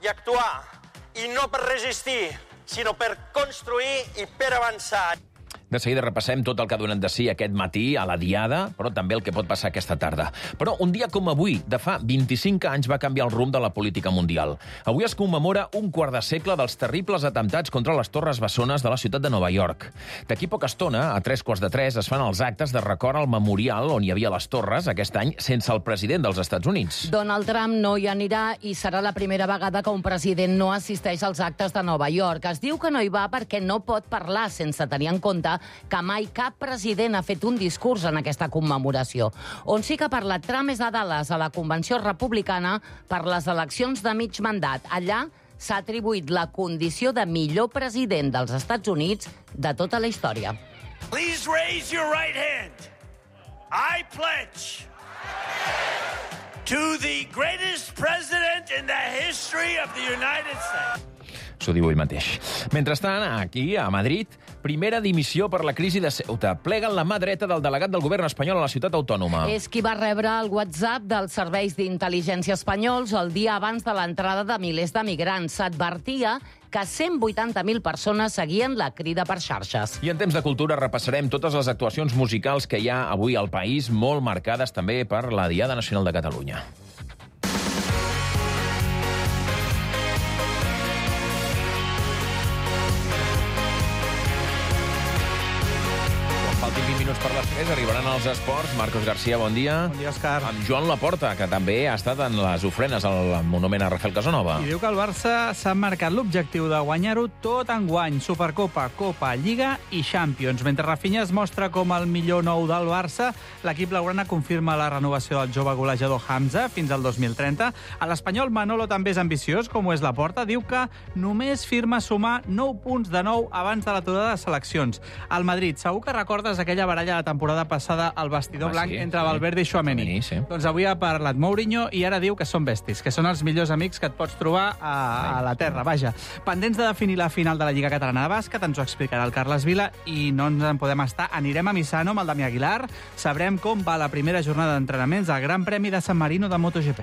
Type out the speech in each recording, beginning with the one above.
i actuar, i no per resistir, sinó per construir i per avançar. De seguida repassem tot el que ha donat de si aquest matí a la Diada, però també el que pot passar aquesta tarda. Però un dia com avui, de fa 25 anys, va canviar el rumb de la política mundial. Avui es commemora un quart de segle dels terribles atemptats contra les Torres Bessones de la ciutat de Nova York. D'aquí poca estona, a 3:15, es fan els actes de record al memorial on hi havia les torres, aquest any sense el president dels Estats Units. Donald Trump no hi anirà i serà la primera vegada que un president no assisteix als actes de Nova York. Es diu que no hi va perquè no pot parlar sense tenir en compte que mai cap president ha fet un discurs en aquesta commemoració. On sí que ha parlat Trump és a Dallas, a la Convenció Republicana, per les eleccions de mig mandat. Allà s'ha atribuït la condició de millor president dels Estats Units de tota la història. Please raise your right hand. I pledge to the greatest president in the history of the United States. S'ho diu ell mateix. Mentrestant, aquí, a Madrid, primera dimissió per la crisi de Ceuta. Pleguen la mà dreta del delegat del govern espanyol a la ciutat autònoma. És qui va rebre el WhatsApp dels serveis d'intel·ligència espanyols el dia abans de l'entrada de milers de migrants. S'advertia que 180.000 persones seguien la crida per xarxes. I en temps de cultura repassarem totes les actuacions musicals que hi ha avui al país, molt marcades també per la Diada Nacional de Catalunya. Faltin 20 minuts per les 3, arribaran als esports. Marcos García, bon dia. Bon dia, Òscar. Amb Joan Laporta, que també ha estat en les ofrenes al monument a Rafael Casanova. I diu que el Barça s'ha marcat l'objectiu de guanyar-ho tot enguany. Supercopa, Copa, Lliga i Champions. Mentre Rafinha es mostra com el millor nou del Barça, l'equip blaugrana confirma la renovació del jove golejador Hamza fins al 2030. A l'Espanyol, Manolo també és ambiciós, com ho és Laporta. Diu que només firma sumar 9 punts de nou abans de l'aturada de seleccions. Al Madrid, segur que recordes aquella baralla de temporada passada al vestidor blanc entre Valverde i Tchouaméni. Sí. Doncs avui ha parlat Mourinho i ara diu que són bestis, que són els millors amics que et pots trobar a la terra. Vaja, pendents de definir la final de la Lliga Catalana de Bàsquet, ens ho explicarà el Carles Vila i no ens en podem estar. Anirem a Misano amb el Damià Aguilar, sabrem com va la primera jornada d'entrenaments al Gran Premi de San Marino de MotoGP.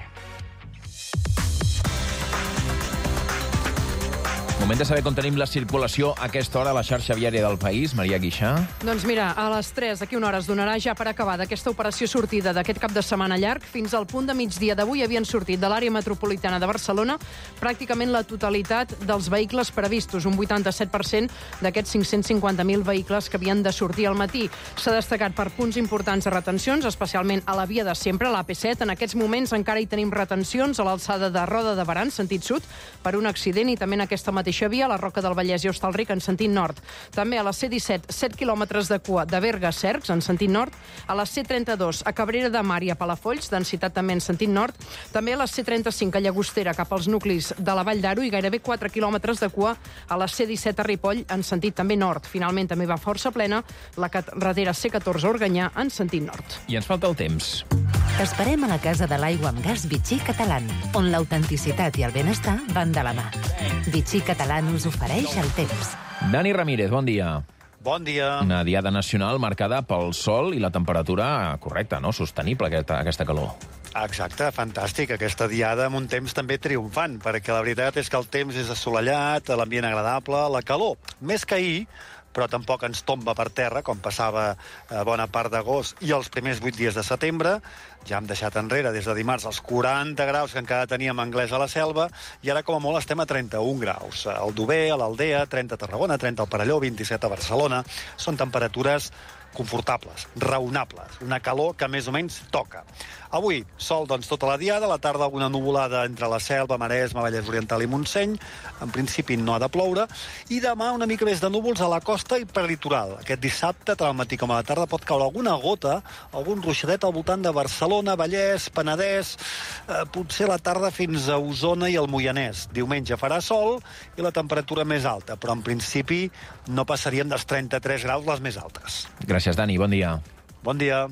Moment de saber com tenim la circulació a aquesta hora a la xarxa viària del país. Maria Guixà. Doncs mira, a les 3, d'aquí una hora, es donarà ja per acabada aquesta operació sortida d'aquest cap de setmana llarg. Fins al punt de migdia d'avui havien sortit de l'àrea metropolitana de Barcelona pràcticament la totalitat dels vehicles previstos, un 87% d'aquests 550.000 vehicles que havien de sortir al matí. S'ha destacat per punts importants de retencions, especialment a la via de sempre, l'AP7. En aquests moments encara hi tenim retencions a l'alçada de Roda de Barà, en sentit sud, per un accident, i també en aquesta mateixa via, la Roca del Vallès i Hostalric, en sentit nord. També a la C-17, 7 quilòmetres de cua de Berga a Cercs, en sentit nord. A la C-32, a Cabrera de Mar i a Palafolls, densitat també en sentit nord. També a la C-35, a Llagostera, cap als nuclis de la Vall d'Aro, i gairebé 4 quilòmetres de cua a la C-17 a Ripoll, en sentit també nord. Finalment, també va força plena la carretera C-14 a Organyà, en sentit nord. I ens falta el temps. T'esperem a la Casa de l'Aigua amb Gas Vichy Catalán, on l'autenticitat i el benestar van de la mà. Vichy Catalán us ofereix el temps. Dani Ramírez, bon dia. Bon dia. Una diada nacional marcada pel sol i la temperatura correcta, no? Sostenible, aquesta calor. Exacte, fantàstic, aquesta diada amb un temps també triomfant, perquè la veritat és que el temps és assolellat, l'ambient agradable, la calor, més que ahir, però tampoc ens tomba per terra, com passava bona part d'agost i els primers 8 dies de setembre. Ja hem deixat enrere des de dimarts els 40 graus que encara teníem Anglès a la Selva, i ara com a molt estem a 31 graus. Al Dober, a l'Aldea, 30 a Tarragona, 30 al Perelló, 27 a Barcelona. Són temperatures confortables, raonables, una calor que més o menys toca. Avui, sol doncs tota la diada, a la tarda alguna nuvolada entre la Selva, Maresme, Vallès Oriental i Montseny, en principi no ha de ploure, i demà una mica més de núvols a la costa i per litoral. Aquest dissabte, tant al matí com a la tarda, pot caure alguna gota, algun ruixadet al voltant de Barcelona, Vallès, Penedès, potser a la tarda fins a Osona i el Moianès. Diumenge farà sol i la temperatura més alta, però en principi no passaríem dels 33 graus les més altes. Gràcies, Dani. Bon dia. Bon dia.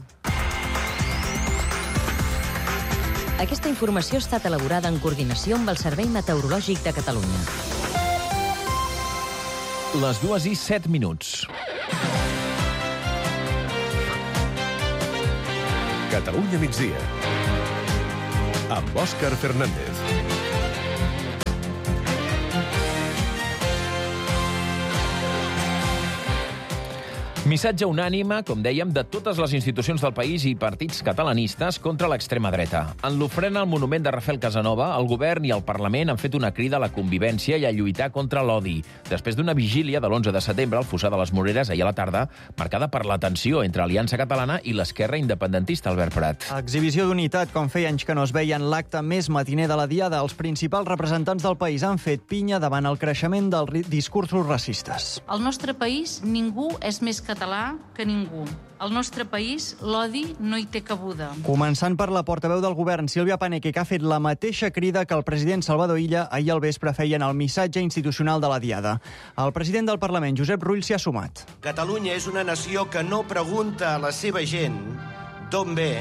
Aquesta informació ha estat elaborada en coordinació amb el Servei Meteorològic de Catalunya. Les 2:07. Catalunya migdia. Amb Òscar Fernández. Missatge unànime, com dèiem, de totes les institucions del país i partits catalanistes contra l'extrema dreta. En l'ofrena al monument de Rafael Casanova, el govern i el Parlament han fet una crida a la convivència i a lluitar contra l'odi, després d'una vigília de l'11 de setembre al Fossar de les Moreres ahir a la tarda, marcada per la tensió entre Aliança Catalana i l'esquerra independentista, Albert Prat. Exhibició d'unitat, com feia anys que no es veia en l'acte més matiner de la Diada. Els principals representants del país han fet pinya davant el creixement dels discursos racistes. Al nostre país ningú és més català que ningú. Al nostre país l'odi no hi té cabuda. Començant per la portaveu del govern, Sílvia Paneque, que ha fet la mateixa crida que el president Salvador Illa ahir al vespre feien el missatge institucional de la Diada. El president del Parlament, Josep Rull, s'hi ha sumat. Catalunya és una nació que no pregunta a la seva gent d'on ve,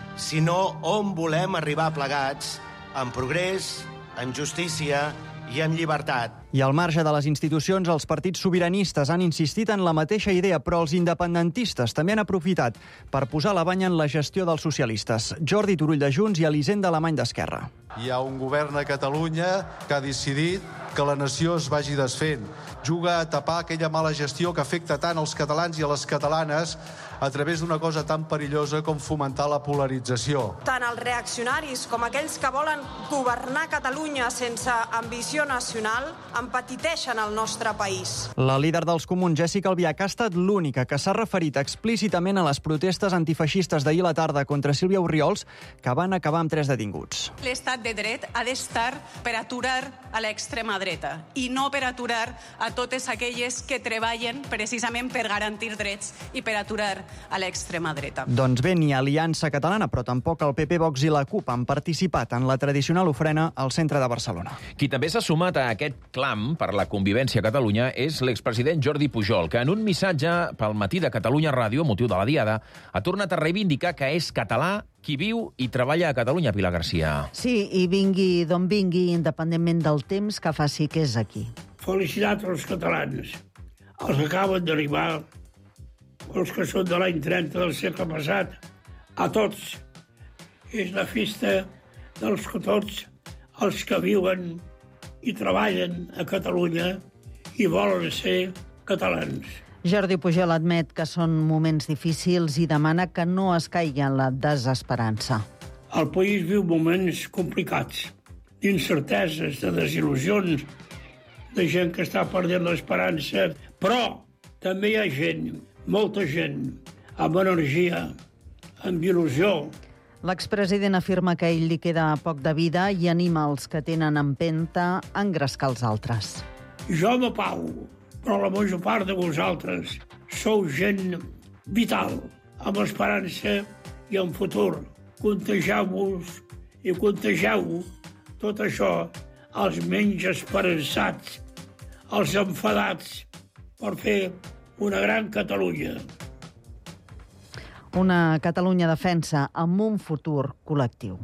sinó on volem arribar plegats, amb progrés, amb justícia i amb llibertat. I al marge de les institucions, els partits sobiranistes han insistit en la mateixa idea, però els independentistes també han aprofitat per posar la banya en la gestió dels socialistes. Jordi Turull de Junts i Elisenda Alemany d'Esquerra. Hi ha un govern a Catalunya que ha decidit que la nació es vagi desfent. Juga a tapar aquella mala gestió que afecta tant als catalans i a les catalanes a través d'una cosa tan perillosa com fomentar la polarització. Tant els reaccionaris com aquells que volen governar Catalunya sense ambició nacional empetiteixen el nostre país. La líder dels comuns, Jessica Albiach, ha estat l'única que s'ha referit explícitament a les protestes antifeixistes d'ahir a la tarda contra Sílvia Orriols, que van acabar amb 3 detinguts. L'estat de dret ha d'estar per aturar a l'extrema dreta i no per aturar a totes aquelles que treballen precisament per garantir drets i per aturar a l'extrema dreta. Doncs bé, ni Aliança Catalana, però tampoc el PP, Vox i la CUP han participat en la tradicional ofrena al centre de Barcelona. Qui també s'ha sumat a aquest clam per la convivència a Catalunya és l'expresident Jordi Pujol, que en un missatge pel matí de Catalunya Ràdio, motiu de la Diada, ha tornat a reivindicar que és català qui viu i treballa a Catalunya, Pilar Garcia. Sí, i vingui d'on vingui, independentment del temps que faci que és aquí. Felicitats als catalans, els que acaben d'arribar, els que són de l'any 30 del segle passat, a tots. És la festa dels que tots els que viuen i treballen a Catalunya i volen ser catalans. Jordi Pujol admet que són moments difícils i demana que no es caigui en la desesperança. El país viu moments complicats, d'incerteses, de desil·lusions, de gent que està perdent l'esperança, però també hi ha gent, molta gent, amb energia, amb il·lusió. L'expresident afirma que a ell li queda poc de vida i anima els que tenen empenta a engrescar els altres. Jo m'apago, però la major part de vosaltres sou gent vital, amb esperança i amb futur. Contagieu-vos i contagieu tot això als menys esperançats, als enfadats, per fer una gran Catalunya. Una Catalunya defensa amb un futur col·lectiu.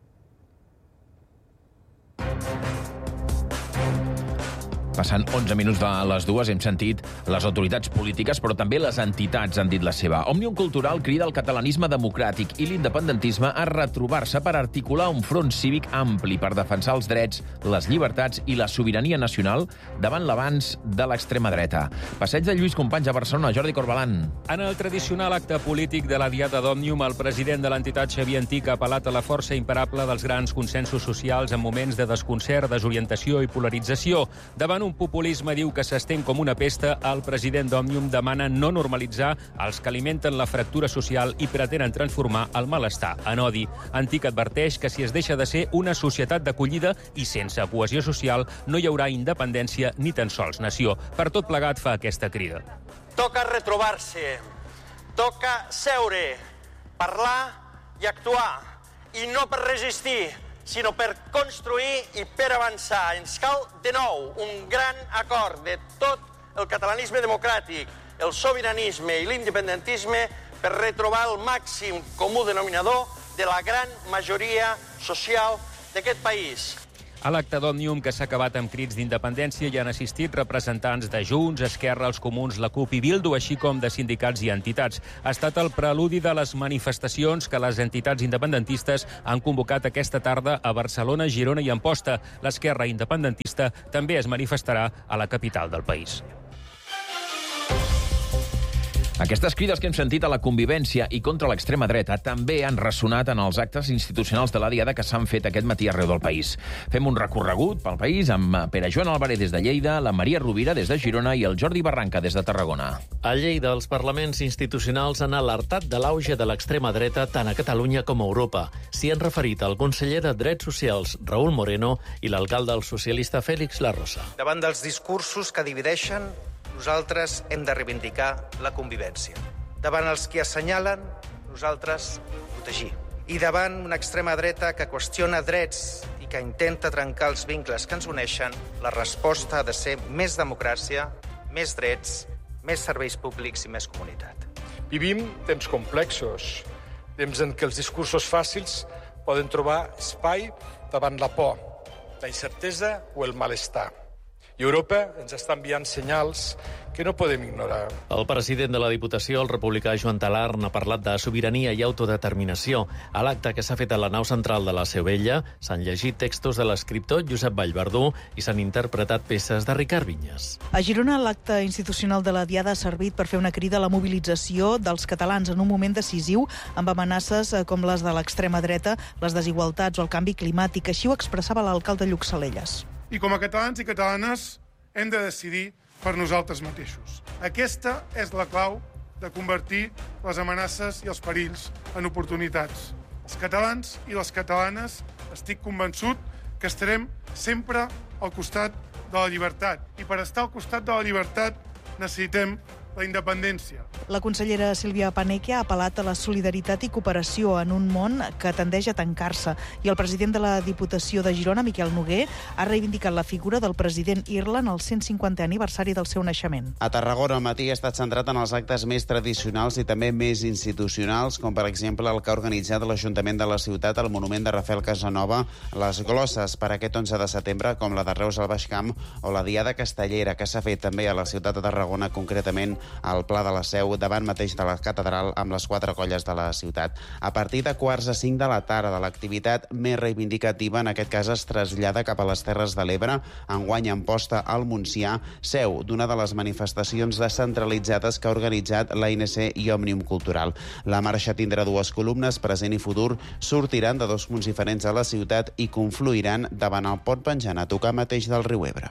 Passant 11 minuts de les dues, hem sentit les autoritats polítiques, però també les entitats han dit la seva. Òmnium Cultural crida el catalanisme democràtic i l'independentisme a retrobar-se per articular un front cívic ampli per defensar els drets, les llibertats i la sobirania nacional davant l'avanç de l'extrema dreta. Passeig de Lluís Companys a Barcelona, Jordi Corbalan. En el tradicional acte polític de la Diada d'Òmnium, el president de l'entitat Xavier Antic ha apel·lat a la força imparable dels grans consensos socials en moments de desconcert, desorientació i polarització. Davant un populisme, diu, que s'estén com una pesta, el president d'Òmnium demana no normalitzar els que alimenten la fractura social i pretenen transformar el malestar en odi. Antic adverteix que si es deixa de ser una societat d'acollida i sense cohesió social, no hi haurà independència ni tan sols nació. Per tot plegat fa aquesta crida. Toca retrobar-se, toca seure, parlar i actuar, i no per resistir, sinó per construir i per avançar. Ens cal, de nou, un gran acord de tot el catalanisme democràtic, el sobiranisme i l'independentisme per retrobar el màxim comú denominador de la gran majoria social d'aquest país. A l'acte d'Òmnium, que s'ha acabat amb crits d'independència, hi han assistit representants de Junts, Esquerra, els Comuns, la CUP i Bildu, així com de sindicats i entitats. Ha estat el preludi de les manifestacions que les entitats independentistes han convocat aquesta tarda a Barcelona, Girona i Amposta. L'esquerra independentista també es manifestarà a la capital del país. Aquestes crides que hem sentit a la convivència i contra l'extrema dreta també han ressonat en els actes institucionals de la Diada que s'han fet aquest matí arreu del país. Fem un recorregut pel país amb Pere Joan Álvarez des de Lleida, la Maria Rovira des de Girona i el Jordi Barranca des de Tarragona. A Lleida, els parlaments institucionals han alertat de l'auge de l'extrema dreta tant a Catalunya com a Europa. S'hi han referit el conseller de Drets Socials, Raúl Moreno, i l'alcalde del socialista Félix La Rosa. Davant dels discursos que divideixen, nosaltres hem de reivindicar la convivència. Davant els que assenyalen, nosaltres protegir. I davant una extrema dreta que qüestiona drets i que intenta trencar els vincles que ens uneixen, la resposta ha de ser més democràcia, més drets, més serveis públics i més comunitat. Vivim temps complexos, temps en què els discursos fàcils poden trobar espai davant la por, la incertesa o el malestar. I Europa ens està enviant senyals que no podem ignorar. El president de la Diputació, el republicà Joan Talarn, ha parlat de sobirania i autodeterminació. A l'acte que s'ha fet a la nau central de la Seu Vella s'han llegit textos de l'escriptor Josep Vallverdú i s'han interpretat peces de Ricard Vinyes. A Girona, l'acte institucional de la Diada ha servit per fer una crida a la mobilització dels catalans en un moment decisiu amb amenaces com les de l'extrema dreta, les desigualtats o el canvi climàtic. Així ho expressava l'alcalde Lluc Salelles. I com a catalans i catalanes hem de decidir per nosaltres mateixos. Aquesta és la clau de convertir les amenaces i els perills en oportunitats. Els catalans i les catalanes estic convençut que estarem sempre al costat de la llibertat. I per estar al costat de la llibertat necessitem la independència. La consellera Sílvia Paneque ha apel·lat a la solidaritat i cooperació en un món que tendeix a tancar-se. I el president de la Diputació de Girona, Miquel Noguer, ha reivindicat la figura del president Irla en el 150è aniversari del seu naixement. A Tarragona, el matí ha estat centrat en els actes més tradicionals i també més institucionals, com per exemple el que ha organitzat l'Ajuntament de la ciutat al monument de Rafael Casanova, les glosses per aquest 11 de setembre, com la de Reus al Baix Camp, o la Diada Castellera, que s'ha fet també a la ciutat de Tarragona, concretament al Pla de la Seu, davant mateix de la catedral, amb les 4 colles de la ciutat. A partir de 4:45 de la tarda, l'activitat més reivindicativa, en aquest cas, es trasllada cap a les Terres de l'Ebre, enguany en posta al Montsià, seu d'una de les manifestacions descentralitzades que ha organitzat l'ANC i Òmnium Cultural. La marxa tindrà 2 columnes, present i futur, sortiran de 2 punts diferents a la ciutat i confluiran davant el pont penjant a tocar mateix del riu Ebre.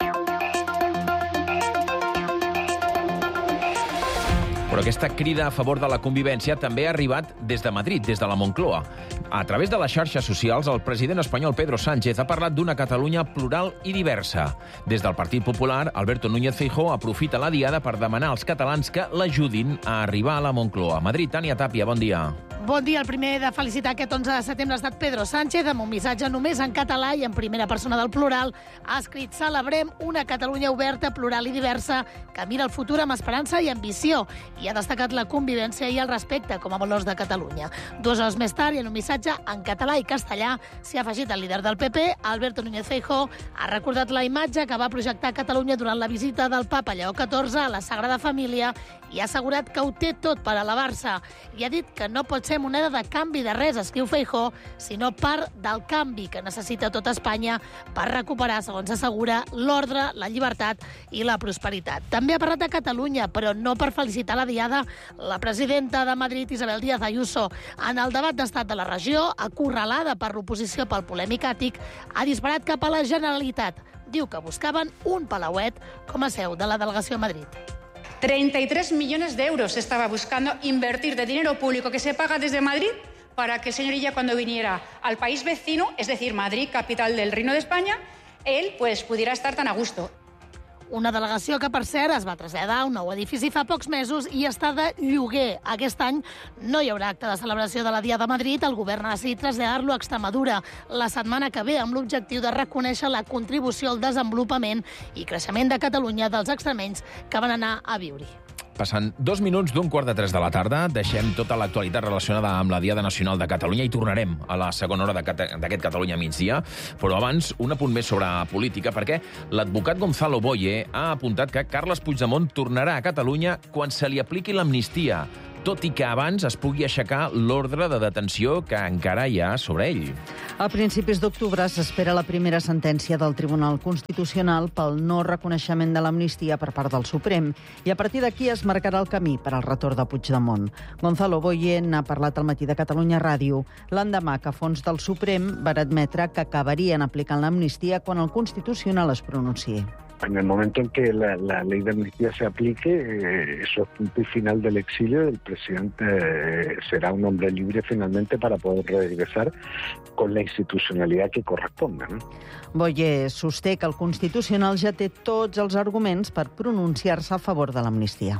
Però aquesta crida a favor de la convivència també ha arribat des de Madrid, des de la Moncloa. A través de les xarxes socials, el president espanyol Pedro Sánchez ha parlat d'una Catalunya plural i diversa. Des del Partit Popular, Alberto Núñez Feijóo aprofita la Diada per demanar als catalans que l'ajudin a arribar a la Moncloa. Madrid, Tània Tàpia, bon dia. Bon dia. El primer de felicitar aquest 11 de setembre ha estat Pedro Sánchez, amb un missatge només en català i en primera persona del plural. Ha escrit: celebrem una Catalunya oberta, plural i diversa, que mira el futur amb esperança i ambició. I ha destacat la convivència i el respecte com a valors de Catalunya. 2 hores més tard, i en un missatge en català i castellà, s'hi ha afegit el líder del PP, Alberto Núñez Feijóo. Ha recordat la imatge que va projectar Catalunya durant la visita del papa Lleó XIV a la Sagrada Família i ha assegurat que ho té tot per elevar-se. I ha dit que no pot ser moneda de canvi de res, escriu Feijóo, sinó part del canvi que necessita tota Espanya per recuperar, segons assegura, l'ordre, la llibertat i la prosperitat. També ha parlat de Catalunya, però no per felicitar la Diada. La presidenta de Madrid, Isabel Díaz Ayuso, en el debat d'estat de la regió, acorralada per l'oposició pel polèmic àtic, ha disparat cap a la Generalitat. Diu que buscaven un palauet com a seu de la delegació a Madrid. 33 millones de euros estaba buscando invertir de dinero público que se paga desde Madrid para que el señor Illa, cuando viniera al país vecino, es decir, Madrid, capital del Reino de España, él pues pudiera estar tan a gusto. Una delegació que, per cert, es va traslladar a un nou edifici fa pocs mesos i està de lloguer. Aquest any no hi haurà acte de celebració de la Diada a Madrid. El govern ha decidit traslladar-lo a Extremadura la setmana que ve, amb l'objectiu de reconèixer la contribució al desenvolupament i creixement de Catalunya dels extremenys que van anar a viure-hi. Passen 2 minuts d'un 2:45 de la tarda. Deixem tota l'actualitat relacionada amb la Diada Nacional de Catalunya i tornarem a la segona hora d'aquest Catalunya migdia. Però abans, un apunt més sobre política, perquè l'advocat Gonzalo Boye ha apuntat que Carles Puigdemont tornarà a Catalunya quan se li apliqui l'amnistia. tot i que abans es pugui aixecar l'ordre de detenció que encara hi ha sobre ell. A principis d'octubre s'espera la primera sentència del Tribunal Constitucional pel no reconeixement de l'amnistia per part del Suprem i a partir d'aquí es marcarà el camí per al retorn de Puigdemont. Gonzalo Boye n'ha parlat al Matí de Catalunya Ràdio l'endemà que fons del Suprem van admetre que acabarien aplicant l'amnistia quan el Constitucional es pronunciï. En el momento en que la ley de amnistía se aplique, eso es punto y final del exilio, el presidente será un hombre libre finalmente para poder regresar con la institucionalidad que corresponda, ¿no? Boye sosté que el Constitucional ja té tots els arguments per pronunciar-se a favor de l'amnistia.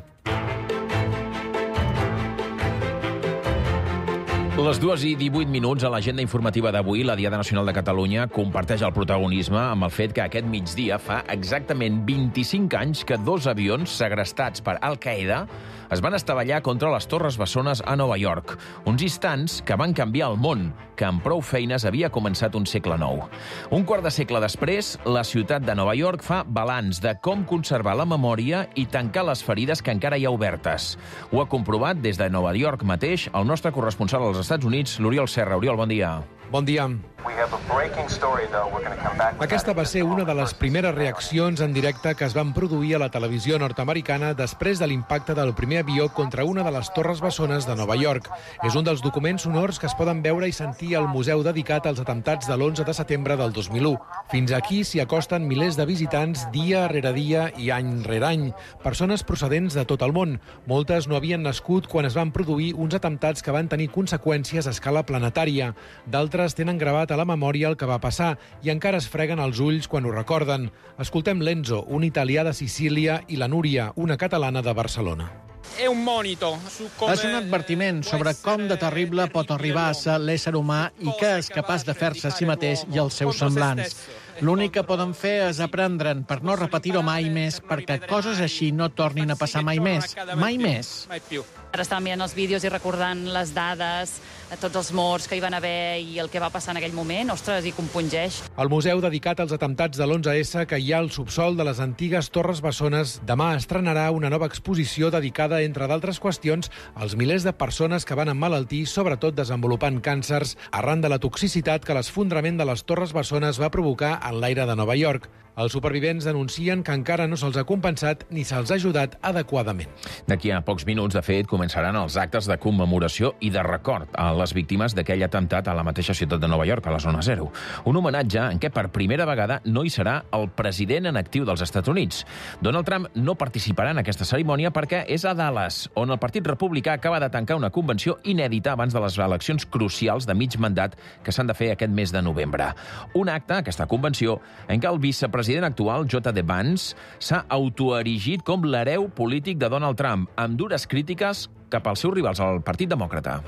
Les 2:18 a l'agenda informativa d'avui, la Diada Nacional de Catalunya comparteix el protagonisme amb el fet que aquest migdia fa exactament 25 anys que 2 avions segrestats per Al-Qaeda es van estavellar contra les Torres Bessones a Nova York. Uns instants que van canviar el món, que amb prou feines havia començat un segle nou. Un quart de segle després, la ciutat de Nova York fa balanç de com conservar la memòria i tancar les ferides que encara hi ha obertes. Ho ha comprovat des de Nova York mateix el nostre corresponsal als Estats Units, l'Oriol Serra. Oriol, bon dia. Bon dia. Aquesta va ser una de les primeres reaccions en directe que es van produir a la televisió nord-americana després de l'impacte del primer avió contra una de les Torres Bessones de Nova York. És un dels documents sonors que es poden veure i sentir al museu dedicat als atemptats de l'11 de setembre del 2001. Fins aquí s'hi acosten milers de visitants dia rere dia i any rere any. Persones procedents de tot el món. Moltes no havien nascut quan es van produir uns atemptats que van tenir conseqüències a escala planetària. D'altres tenen gravat a la memòria el que va passar i encara es freguen els ulls quan ho recorden. Escoltem l'Enzo, un italià de Sicília, i la Núria, una catalana de Barcelona. És un advertiment sobre com de terrible pot arribar a ser l'ésser humà i que és capaç de fer-se a si mateix i els seus semblants. L'únic que poden fer és aprendre'n per no repetir-ho mai més, perquè coses així no tornin a passar mai més. Mai més. Ara estàvem mirant els vídeos i recordant les dades, tots els morts que hi van haver i el que va passar en aquell moment. Ostres, i compungeix. El museu dedicat als atemptats de l'11S que hi ha al subsol de les antigues Torres Bessones demà estrenarà una nova exposició dedicada, entre d'altres qüestions, als milers de persones que van emmalaltir, sobretot desenvolupant càncers, arran de la toxicitat que l'esfondrament de les Torres Bessones va provocar en l'aire de Nova York. Els supervivents denuncien que encara no se'ls ha compensat ni se'ls ha ajudat adequadament. D'aquí a pocs minuts, de fet, començaran els actes de commemoració i de record a les víctimes d'aquell atemptat a la mateixa ciutat de Nova York, a la zona 0. Un homenatge en què per primera vegada no hi serà el president en actiu dels Estats Units. Donald Trump no participarà en aquesta cerimònia perquè és a Dallas, on el Partit Republicà acaba de tancar una convenció inèdita abans de les eleccions crucials de mig mandat que s'han de fer aquest mes de novembre. Un acte, aquesta convenció, en què el vicepresident actual, J.D. Vance, s'ha autoerigit com l'hereu polític de Donald Trump, amb dures crítiques cap als seus rivals al Partit Demòcrata.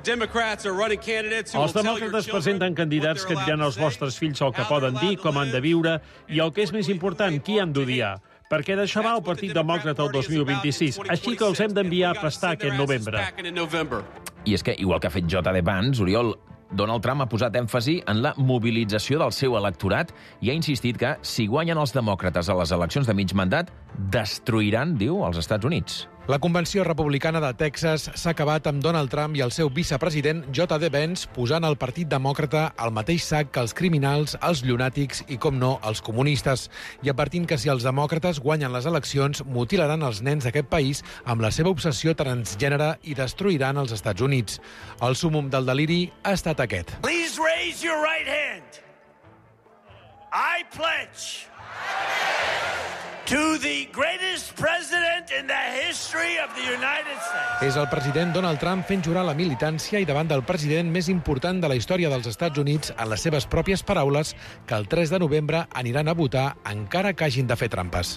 Els demòcrates presenten candidats que diran als vostres fills el que poden dir, com han de viure, i el que és més important, qui han d'odiar. Perquè d'això va el Partit Demòcrata el 2026, així que els hem d'enviar a pastar aquest novembre. I és que, igual que ha fet J.D. Vance, Oriol, Donald Trump ha posat èmfasi en la mobilització del seu electorat i ha insistit que, si guanyen els demòcrates a les eleccions de mig mandat, destruiran, diu, els Estats Units. La convenció republicana de Texas s'ha acabat amb Donald Trump i el seu vicepresident J.D. Vance posant el Partit Demòcrata al mateix sac que els criminals, els llunàtics i, com no, els comunistes, i advertint que si els demòcrates guanyen les eleccions, mutilaran els nens d'aquest país amb la seva obsessió transgènere i destruiran els Estats Units. El súmmum del deliri ha estat aquest. Please raise your right hand. I pledge to the greatest president in the history of the United States. És el president Donald Trump fent jurar la militància i davant del president més important de la història dels Estats Units, en les seves pròpies paraules, que el 3 de novembre aniran a votar encara que hagin de fer trampes.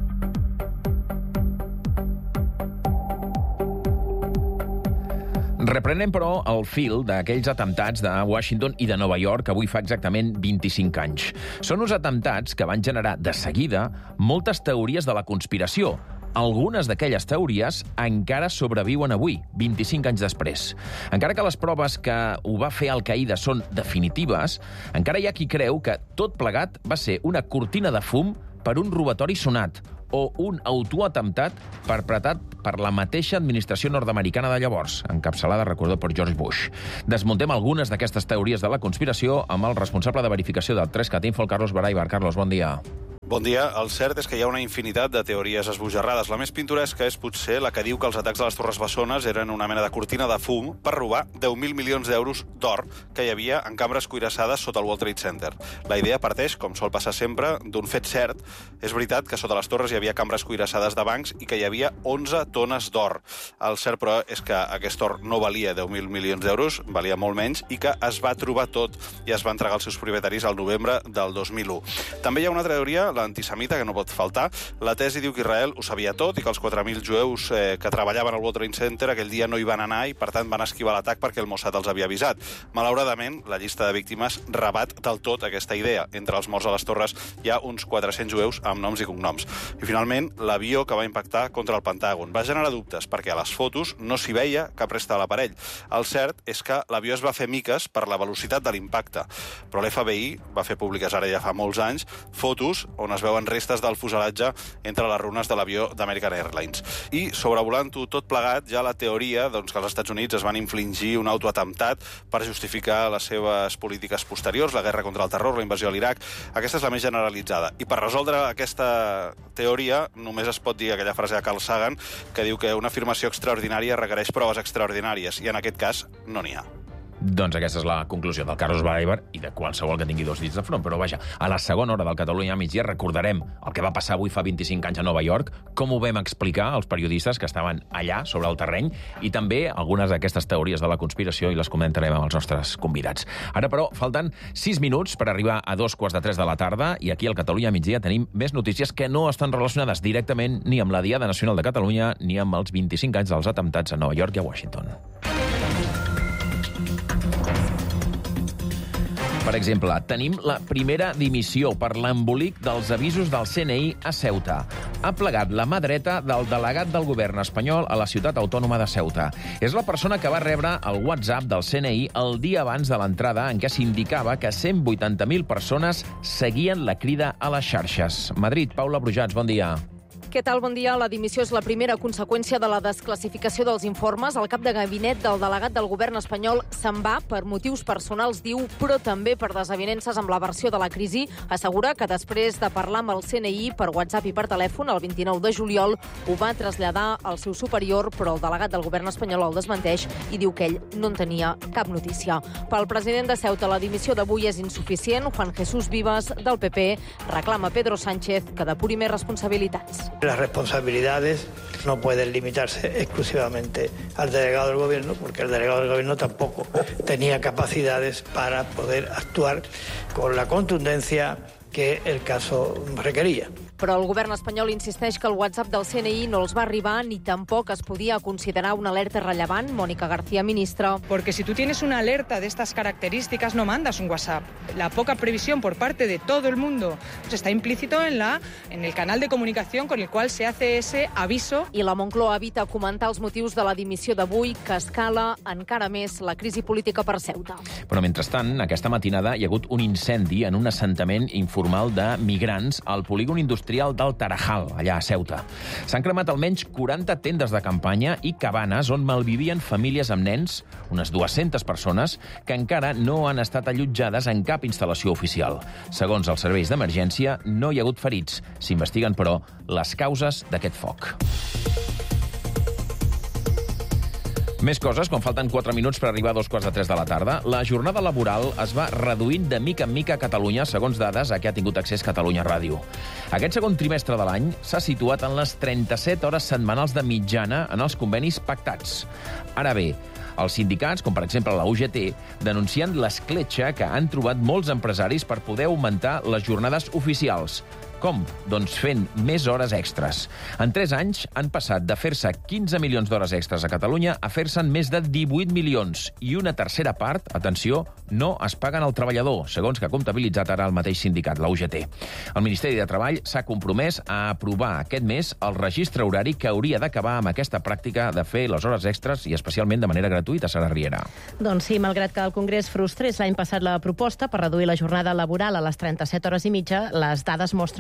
Reprenem, però, el fil d'aquells atemptats de Washington i de Nova York, que avui fa exactament 25 anys. Són uns atemptats que van generar, de seguida, moltes teories de la conspiració. Algunes d'aquelles teories encara sobreviuen avui, 25 anys després. Encara que les proves que ho va fer Al-Qaeda són definitives, encara hi ha qui creu que tot plegat va ser una cortina de fum per un robatori sonat, o un autoatemptat perpetrat per la mateixa administració nord-americana de llavors, encapçalada, recordeu, per George Bush. Desmuntem algunes d'aquestes teories de la conspiració amb el responsable de verificació del 3CAT Info, el Carlos Baraibar. Carlos, bon dia. Bon dia. El cert és que hi ha una infinitat de teories esbojarrades. La més pintoresca és potser la que diu que els atacs a les Torres Bessones eren una mena de cortina de fum per robar 10.000 milions d'euros d'or que hi havia en cambres cuirassades sota el World Trade Center. La idea parteix, com sol passar sempre, d'un fet cert. És veritat que sota les torres hi havia cambres cuirassades de bancs i que hi havia 11 tones d'or. El cert, però, és que aquest or no valia 10.000 milions d'euros, valia molt menys, i que es va trobar tot i es va entregar als seus propietaris al novembre del 2001. També hi ha una altra teoria, l'antisemita, que no pot faltar. La tesi diu que Israel ho sabia tot i que els 4.000 jueus que treballaven al World Trade Center aquell dia no hi van anar i, per tant, van esquivar l'atac perquè el Mossad els havia avisat. Malauradament, la llista de víctimes rebat del tot aquesta idea. Entre els morts a les torres hi ha uns 400 jueus amb noms i cognoms. I, finalment, l'avió que va impactar contra el Pentàgon va generar dubtes perquè a les fotos no s'hi veia cap resta de l'aparell. El cert és que l'avió es va fer miques per la velocitat de l'impacte, però l'FBI va fer públiques ara ja fa molts anys fotos on es veuen restes del fuselatge entre les runes de l'avió d'American Airlines. I, sobrevolant-ho tot plegat, ja la teoria que els Estats Units es van infligir un autoatemptat per justificar les seves polítiques posteriors, la guerra contra el terror, la invasió a l'Iraq. Aquesta és la més generalitzada. I per resoldre aquesta teoria només es pot dir aquella frase de Carl Sagan que diu que una afirmació extraordinària requereix proves extraordinàries, i en aquest cas no n'hi ha. Doncs aquesta és la conclusió del Carlos Baraibar i de qualsevol que tingui dos dits de front. Però vaja, a la segona hora del Catalunya a migdia recordarem el que va passar avui fa 25 anys a Nova York, com ho vam explicar als periodistes que estaven allà sobre el terreny, i també algunes d'aquestes teories de la conspiració, i les comentarem amb els nostres convidats. Ara, però, falten 6 minuts per arribar a 2:45 de la tarda, i aquí al Catalunya a migdia tenim més notícies que no estan relacionades directament ni amb la Diada Nacional de Catalunya ni amb els 25 anys dels atemptats a Nova York i a Washington. Per exemple, tenim la primera dimissió per l'embolic dels avisos del CNI a Ceuta. Ha plegat la mà dreta del delegat del govern espanyol a la ciutat autònoma de Ceuta. És la persona que va rebre el WhatsApp del CNI el dia abans de l'entrada, en què s'indicava que 180.000 persones seguien la crida a les xarxes. Madrid, Paula Brujats, bon dia. Què tal? Bon dia. La dimissió és la primera conseqüència de la desclassificació dels informes. El cap de gabinet del delegat del govern espanyol se'n va per motius personals, diu, però també per desavinences amb la versió de la crisi. Assegura que després de parlar amb el CNI per WhatsApp i per telèfon el 29 de juliol ho va traslladar al seu superior, però el delegat del govern espanyol el desmenteix i diu que ell no en tenia cap notícia. Pel president de Ceuta, la dimissió d'avui és insuficient. Juan Jesús Vivas, del PP, reclama a Pedro Sánchez que depuri més responsabilitats. Las responsabilidades no pueden limitarse exclusivamente al delegado del gobierno, porque el delegado del gobierno tampoco tenía capacidades para poder actuar con la contundencia que el caso requería. Però el govern espanyol insisteix que el WhatsApp del CNI no els va arribar ni tampoc es podia considerar una alerta rellevant. Mónica García, ministra. Porque si tú tienes una alerta de estas características, no mandas un WhatsApp. La poca previsión por parte de todo el mundo pues está implícito en el canal de comunicación con el cual se hace ese aviso. I la Moncloa evita comentar els motius de la dimissió d'avui, que escala encara més la crisi política per Ceuta. Però, mentrestant, aquesta matinada hi ha hagut un incendi en un assentament informal de migrants al polígon industrial del Tarajal, allà a Ceuta. S'han cremat almenys 40 tendes de campanya i cabanes on malvivien famílies amb nens, unes 200 persones, que encara no han estat allotjades en cap instal·lació oficial. Segons els serveis d'emergència, no hi ha hagut ferits. S'investiguen, però, les causes d'aquest foc. Més coses, quan falten 4 minuts per arribar a 2:45 de la tarda. La jornada laboral es va reduint de mica en mica a Catalunya, segons dades a què ha tingut accés Catalunya Ràdio. Aquest segon trimestre de l'any s'ha situat en les 37 hores setmanals de mitjana en els convenis pactats. Ara bé, els sindicats, com per exemple la UGT, denuncien l'escletxa que han trobat molts empresaris per poder augmentar les jornades oficials. Com? Doncs fent més hores extres. En 3 anys han passat de fer-se 15 milions d'hores extres a Catalunya a fer-se'n més de 18 milions. I una tercera part, atenció, no es paguen al treballador, segons que ha comptabilitzat ara el mateix sindicat, la UGT. El Ministeri de Treball s'ha compromès a aprovar aquest mes el registre horari que hauria d'acabar amb aquesta pràctica de fer les hores extres i especialment de manera gratuïta, Sara Riera. Doncs sí, malgrat que el Congrés frustrés l'any passat la proposta per reduir la jornada laboral a les 37 hores i mitja, les dades mostren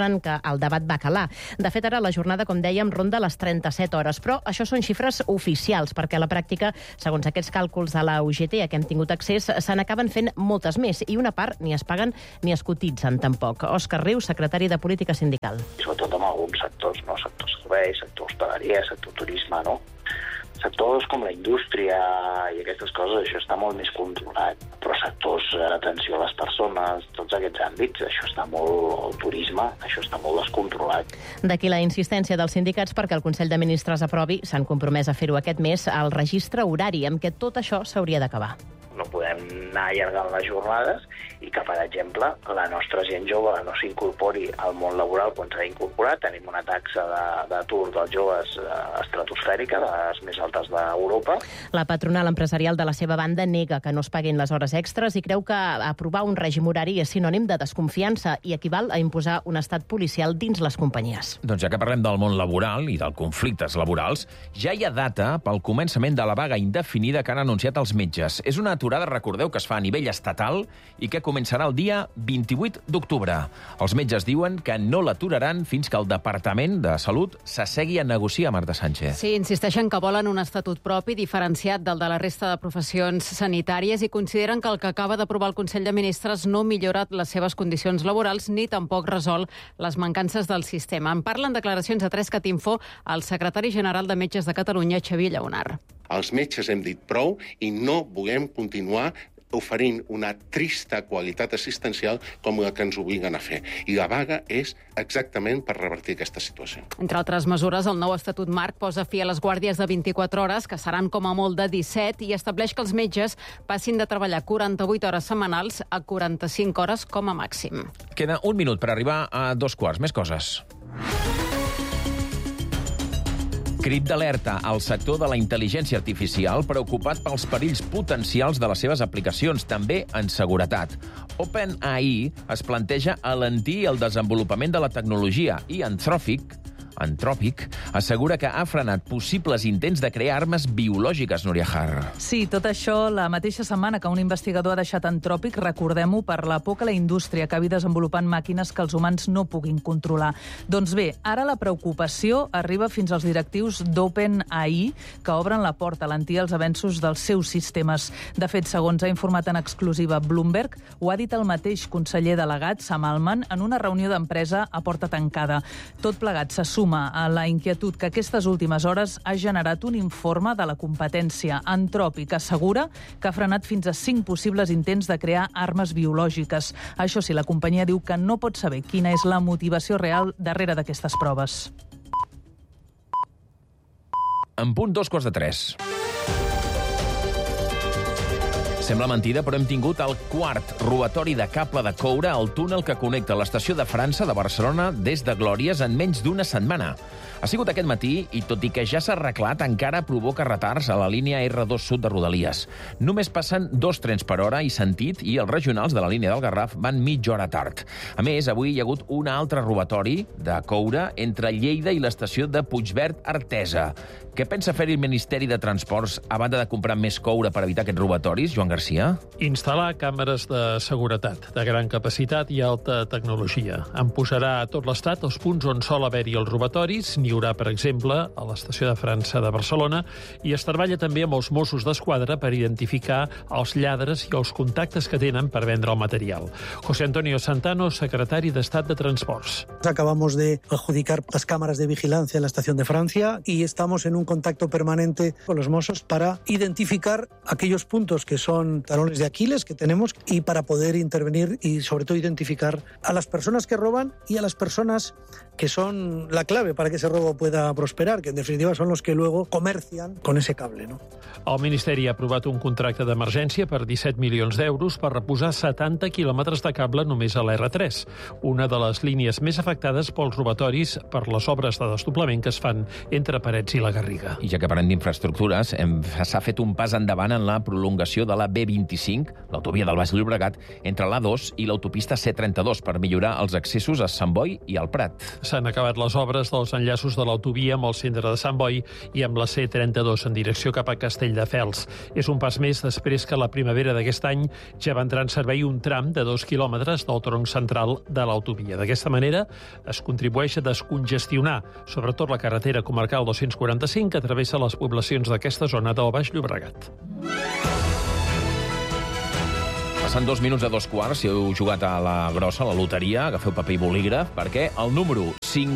apunten que el debat va calar. De fet, ara la jornada, com dèiem, ronda les 37 hores, però això són xifres oficials, perquè a la pràctica, segons aquests càlculs de la UGT a què hem tingut accés, se n'acaben fent moltes més, i una part ni es paguen ni es cotitzen tampoc. Òscar Rius, secretari de Política Sindical. Sobretot en alguns sectors, no? Sector serveis, sector hostaleria, sector turisme, no? Sectors com la indústria i aquestes coses, això està molt més controlat. Però sectors d'atenció a les persones, tots aquests àmbits, això està molt... El turisme, això està molt descontrolat. D'aquí la insistència dels sindicats perquè el Consell de Ministres aprovi, s'han compromès a fer-ho aquest mes, el registre horari, amb què tot això s'hauria d'acabar. No podem anar allargant les jornades i que, per exemple, la nostra gent jove no s'incorpori al món laboral quan s'ha d'incorporar. Tenim una taxa d'atur dels joves estratosfèrica, de les més altes d'Europa. La patronal empresarial de la seva banda nega que no es paguin les hores extres i creu que aprovar un règim horari és sinònim de desconfiança i equival a imposar un estat policial dins les companyies. Doncs ja que parlem del món laboral i dels conflictes laborals, ja hi ha data pel començament de la vaga indefinida que han anunciat els metges. És una aturada, recordeu, que es fa a nivell estatal i que començarà el dia 28 d'octubre. Els metges diuen que no l'aturaran fins que el Departament de Salut s'assegui a negociar, Marta Sánchez. Sí, insisteixen que volen un estatut propi diferenciat del de la resta de professions sanitàries i consideren que el que acaba d'aprovar el Consell de Ministres no millora les seves condicions laborals ni tampoc resol les mancances del sistema. En parlen declaracions a 3catinfo el secretari general de Metges de Catalunya, Xavier Lleonard. Els metges hem dit prou i no volem continuar oferint una trista qualitat assistencial com la que ens obliguen a fer. I la vaga és exactament per revertir aquesta situació. Entre altres mesures, el nou Estatut Marc posa fi a les guàrdies de 24 hores, que seran com a molt de 17, i estableix que els metges passin de treballar 48 hores setmanals a 45 hores com a màxim. Queda un minut per arribar a 2:15. Més coses. Crit d'alerta al sector de la intel·ligència artificial preocupat pels perills potencials de les seves aplicacions, també en seguretat. OpenAI es planteja alentir el desenvolupament de la tecnologia i Anthropic assegura que ha frenat possibles intents de crear armes biològiques, Núria Har. Sí, tot això la mateixa setmana que un investigador ha deixat Anthropic, recordem-ho, per la por que la indústria acabi desenvolupant màquines que els humans no puguin controlar. Doncs bé, ara la preocupació arriba fins als directius d'OpenAI, que obren la porta a alentir els avenços dels seus sistemes. De fet, segons ha informat en exclusiva Bloomberg, ho ha dit el mateix conseller delegat, Sam Altman, en una reunió d'empresa a porta tancada. Tot plegat se suma a la inquietud que aquestes últimes hores ha generat un informe de la competència. Anthropic assegura que ha frenat fins a 5 possibles intents de crear armes biològiques. Això sí, la companyia diu que no pot saber quina és la motivació real darrere d'aquestes proves. En punt 2:15. Sembla mentida, però hem tingut el quart robatori de cable de coure al túnel que connecta l'estació de França de Barcelona des de Glòries en menys d'una setmana. Ha sigut aquest matí i, tot i que ja s'ha arreglat, encara provoca retards a la línia R2 Sud de Rodalies. Només passen 2 trens per hora i sentit i els regionals de la línia del Garraf van mitja hora tard. A més, avui hi ha hagut un altre robatori de coure entre Lleida i l'estació de Puigverd Artesa. Què pensa fer el Ministeri de Transports a banda de comprar més coure per evitar aquests robatoris, Joan Garcia? Instal·lar càmeres de seguretat de gran capacitat i alta tecnologia. En posarà a tot l'Estat els punts on sol haver-hi els robatoris. N'hi haurà, per exemple, a l'estació de França de Barcelona, i es treballa també amb els Mossos d'Esquadra per identificar els lladres i els contactes que tenen per vendre el material. José Antonio Santano, secretari d'Estat de Transports. Acabamos de adjudicar las cámaras de vigilancia en la estación de Francia y estamos en un contacto permanente con los Mossos para identificar aquellos puntos que son talones de Aquiles que tenemos y para poder intervenir y sobre todo identificar a las personas que roban y a las personas que son la clave para que ese robo pueda prosperar, que en definitiva son los que luego comercian con ese cable, ¿no? El Ministeri ha aprovat un contracte d'emergència per 17 milions d'euros per reposar 70 quilòmetres de cable només a l'R3, una de les línies més afectades pels robatoris per les obres de desdoblament que es fan entre Parets i la Garriga. I ja que parlem d'infraestructures, s'ha fet un pas endavant en la prolongació de la B25, l'autovia del Baix Llobregat, entre l'A2 i l'autopista C32 per millorar els accessos a Sant Boi i al Prat. S'han acabat les obres dels enllaços de l'autovia amb el centre de Sant Boi i amb la C32 en direcció cap a Castelldefels. És un pas més després que la primavera d'aquest any ja va entrar en servei un tram de 2 quilòmetres del tronc central de l'autovia. D'aquesta manera es contribueix a descongestionar, sobretot la carretera comarcal 245 que travessa les poblacions d'aquesta zona del Baix Llobregat. Passen 2 minuts de 2:15, si heu jugat a la grossa, a la loteria, agafeu paper i bolígraf, perquè el número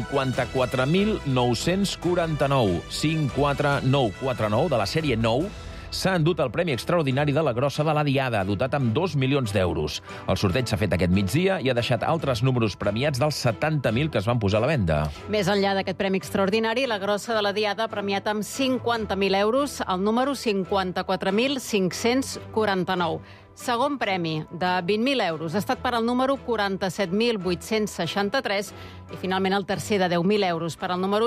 54.949 de la sèrie 9 s'ha endut el Premi Extraordinari de la Grossa de la Diada, dotat amb 2 milions d'euros. El sorteig s'ha fet aquest migdia i ha deixat altres números premiats dels 70.000 que es van posar a la venda. Més enllà d'aquest Premi Extraordinari, la Grossa de la Diada ha premiat amb 50.000 euros el número 54.549. Segon premi, de 20.000 euros, ha estat per al número 47.863 i finalment el tercer de 10.000 euros per al número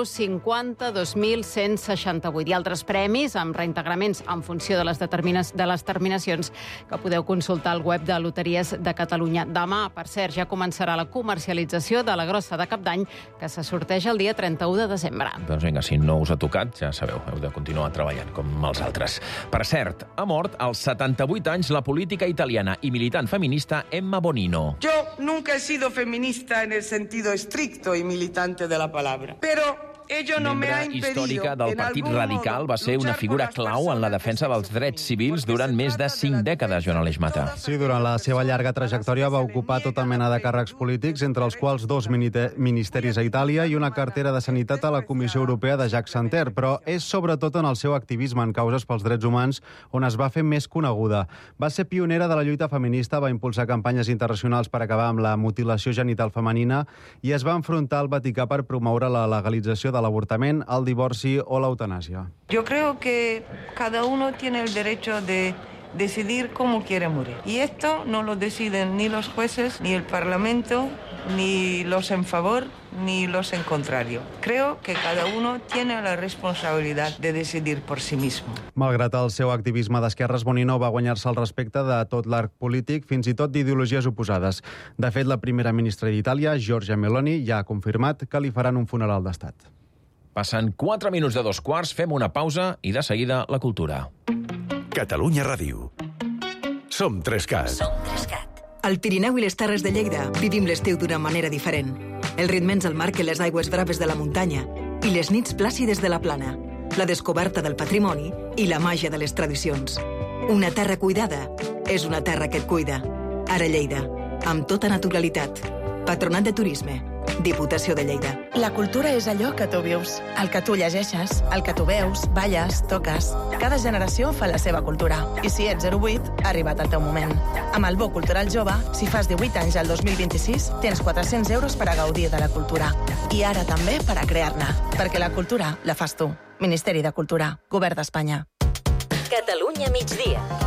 52.168. I altres premis amb reintegraments en funció de les terminacions que podeu consultar al web de Loteries de Catalunya. Demà, per cert, ja començarà la comercialització de la Grossa de Cap d'Any, que se sorteja el dia 31 de desembre. Doncs vinga, si no us ha tocat, ja sabeu, heu de continuar treballant, com els altres. Per cert, ha mort als 78 anys la política italiana y militant feminista Emma Bonino. Yo nunca he sido feminista en el sentido estricto y militante de la palabra, pero ello no me ha impedido... històrica del Partit Radical, va ser una figura clau en la defensa dels drets civils durant més de 5 dècades, Joan Aleix Mata. Sí, durant la seva llarga trajectòria va ocupar tota mena de càrrecs polítics, entre els quals 2 ministeris a Itàlia i una cartera de sanitat a la Comissió Europea de Jacques Santer, però és sobretot en el seu activisme en causes pels drets humans on es va fer més coneguda. Va ser pionera de la lluita feminista, va impulsar campanyes internacionals per acabar amb la mutilació genital femenina i es va enfrontar al Vaticà per promoure la legalització de l'avortament, el divorci o l'eutanàsia. Yo creo que cada uno tiene el derecho de decidir cómo quiere morir. Y esto no lo deciden ni los jueces, ni el Parlamento, ni los en favor, ni los en contrario. Creo que cada uno tiene la responsabilidad de decidir por sí mismo. Malgrat el seu activisme d'esquerres, Bonino va guanyar-se el respecte de tot l'arc polític, fins i tot d'ideologies oposades. De fet, la primera ministra d'Itàlia, Giorgia Meloni, ja ha confirmat que li faran un funeral d'estat. Passen 4 minuts de 2:15, fem una pausa i de seguida la cultura. Catalunya Ràdio. Som 3CAT. Al Pirineu i les Terres de Lleida vivim l'estiu d'una manera diferent. El ritme ens el marquen les aigües braves de la muntanya i les nits plàcides de la plana, la descoberta del patrimoni i la màgia de les tradicions. Una terra cuidada és una terra que et cuida. Ara Lleida, amb tota naturalitat. Patronat de Turisme, Diputació de Lleida. La cultura és allò que tu vius, el que tu llegeixes, el que tu veus, balles, toques. Cada generació fa la seva cultura. I si ets 08, ha arribat el teu moment. Amb el Bo Cultural Jove, si fas 18 anys al 2026, tens 400 euros per a gaudir de la cultura. I ara també per a crear-ne. Perquè la cultura la fas tu. Ministeri de Cultura. Govern d'Espanya. Catalunya migdia.